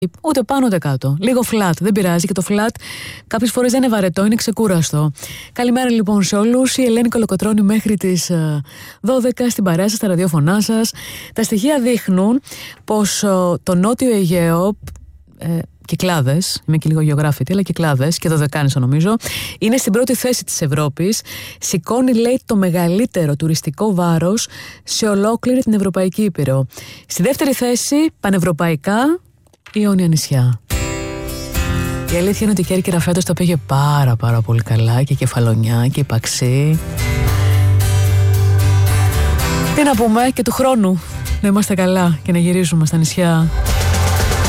ούτε πάνω ούτε κάτω. Λίγο flat, δεν πειράζει, και το flat κάποιες φορές δεν είναι βαρετό, είναι ξεκούραστο. Καλημέρα λοιπόν σε όλους. Η Ελένη Κολοκοτρώνη μέχρι τις 12 στην παρέα σας, στα ραδιόφωνά σας. Τα στοιχεία δείχνουν πως το νότιο Αιγαίο, Κυκλάδες, είμαι και λίγο γεωγράφητη, αλλά Κυκλάδες και Δωδεκάνησα νομίζω, είναι στην πρώτη θέση της Ευρώπης. Σηκώνει, λέει, το μεγαλύτερο τουριστικό βάρος σε ολόκληρη την Ευρωπαϊκή Ήπειρο. Στη δεύτερη θέση, πανευρωπαϊκά, η Ιόνια νησιά. Η αλήθεια είναι ότι η Κέρκυρα φέτος τα πήγε πάρα πολύ καλά, και η Κεφαλονιά και η Παξή. Τι να πούμε, και του χρόνου να είμαστε καλά και να γυρίσουμε στα νησιά.